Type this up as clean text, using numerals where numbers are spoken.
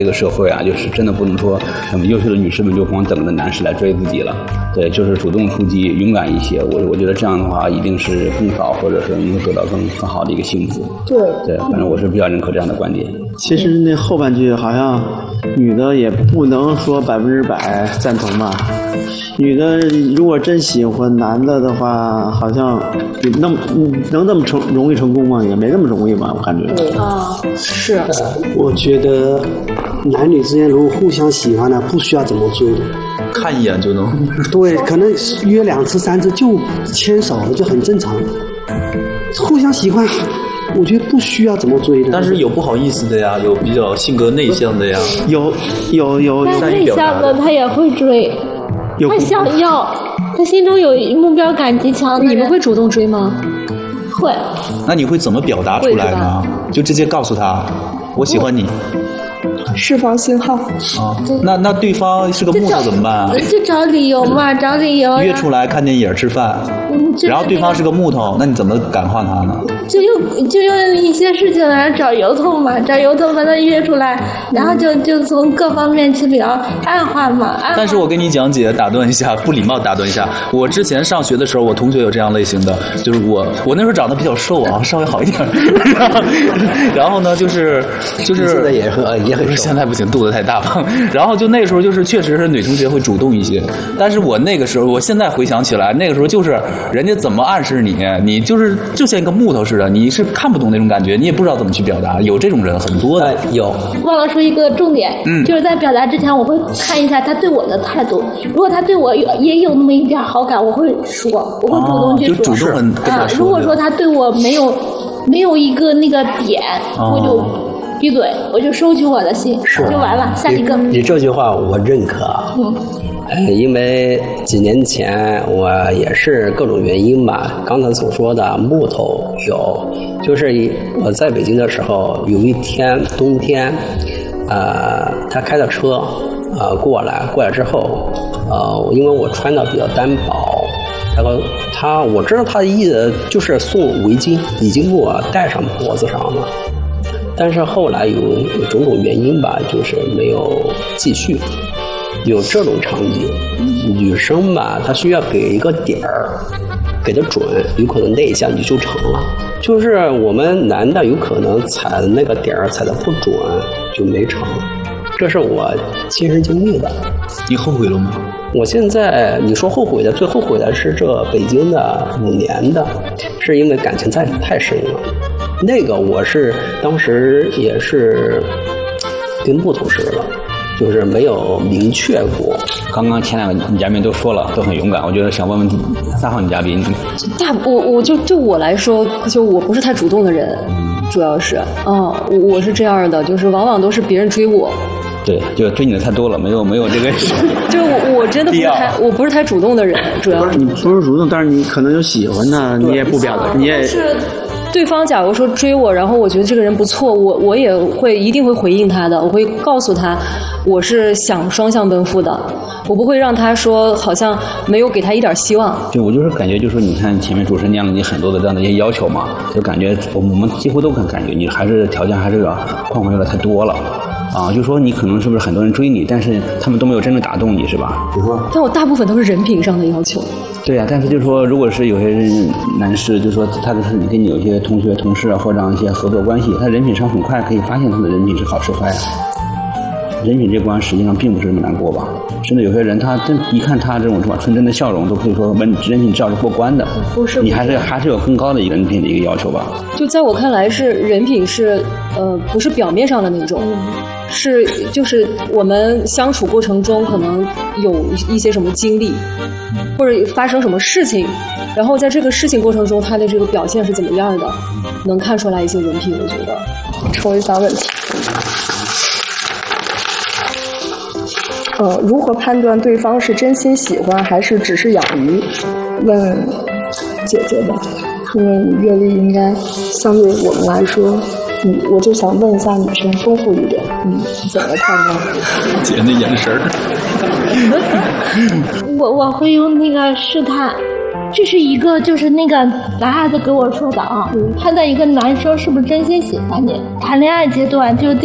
这个社会啊，就是真的不能说那么优秀的女士们就光等着男士来追自己了。对，就是主动出击，勇敢一些。我觉得这样的话，一定是更早，或者是能够得到更好的一个幸福。对，反正我是比较认可这样的观点。 其实那后半句好像女的也不能说100%赞同吧。女的如果真喜欢男的的话，好像能这么容易成功吗？也没那么容易吧，我感觉。 是。 我觉得男女之间如果互相喜欢呢，不需要怎么追的， 看一眼就能。 对，可能约2次3次就牵手了，就很正常。互相喜欢，我觉得不需要怎么追的。 但是有不好意思的呀，有比较性格内向的呀。 有但内向的他也会追，他想要，他心中有目标感极强的。 你们会主动追吗？ 会。 那你会怎么表达出来呢？就直接告诉他，我喜欢你。 释放信号啊，那对方是个木头怎么办啊？ 就找理由嘛，找理由。 约出来看电影吃饭，然后对方是个木头，那你怎么感化他呢？ 就用一些事情来找由头嘛，找由头把他约出来，然后就从各方面去聊，暗化嘛。 但是我跟你讲姐，打断一下，不礼貌打断一下。我之前上学的时候，我同学有这样类型的，就是我那时候长得比较瘦啊，稍微好一点。然后呢，就是现在也很瘦。 现在不行，肚子太大了。然后就那时候就是确实是女同学会主动一些，但是我那个时候，我现在回想起来，那个时候就是人家怎么暗示你，你就像一个木头似的，你是看不懂那种感觉，你也不知道怎么去表达。有这种人很多的。 有。 忘了说一个重点，就是在表达之前，我会看一下他对我的态度。如果他对我也有那么一点好感，我会说，我会主动去说。 就主动跟他说。 如果说他对我没有一个那个点，我就闭嘴，我就收起我的心，就完了。下一个。 你这句话我认可。因为几年前我也是各种原因吧，刚才所说的木头有，就是我在北京的时候，有一天冬天，他开的车过来之后，因为我穿的比较单薄，然后我知道他的意思就是送围巾，已经给我戴上脖子上了。但是后来有种种原因吧，就是没有继续。有这种场景，女生吧，她需要给一个点儿，给得准，有可能那一下你就成了。就是我们男的有可能踩的那个点儿踩得不准，就没成。这是我亲身经历的。 你后悔了吗？ 我现在你说后悔的，最后悔的是这北京的5年的，是因为感情太深了。那个我是当时也是跟木头似的，就是没有明确过。 刚刚前2个女嘉宾都说了，都很勇敢。我觉得想问问3号女嘉宾， 我就对我来说，就我不是太主动的人，主要是，我是这样的，就是往往都是别人追我。 对，就追你的太多了，没有这个。 就是我真的不是太主动的人，主要是你不是主动，但是你可能有喜欢他，你也不表达，你也是。对方假如说追我，然后我觉得这个人不错，我也一定会回应他的，我会告诉他我是想双向奔赴的，我不会让他说好像没有给他一点希望。 对，我就是感觉就是你看前面主持人念了你很多的这样的一些要求嘛，就感觉我们几乎都很感觉你还是条件还是框框有点太多了。就说你可能是不是很多人追你，但是他们都没有真正打动你，是吧？ 但我大部分都是人品上的要求。 对呀，但是就是说，如果是有些男士，就是说他跟你有些同学、同事啊，或者一些合作关系，他人品上很快可以发现他的人品是好是坏。人品这关实际上并不是那么难过吧？甚至有些人他一看他这种纯真的笑容，都可以说人品至少是过关的。 不是， 你还是有更高的一个人品的一个要求吧？ 就在我看来是人品是不是表面上的那种。是，就是我们相处过程中可能有一些什么经历，或者发生什么事情，然后在这个事情过程中，他的这个表现是怎么样的，能看出来一些人品。我觉得， 抽一下问题。如何判断对方是真心喜欢还是只是养鱼？问姐姐吧，因为你阅历应该相对我们来说。我就想问一下女生丰富一点，怎么判断？ 姐那眼神儿， 我会用那个试探，这是一个就是那个男孩子给我说的啊，判断一个男生是不是真心喜欢你，谈恋爱阶段就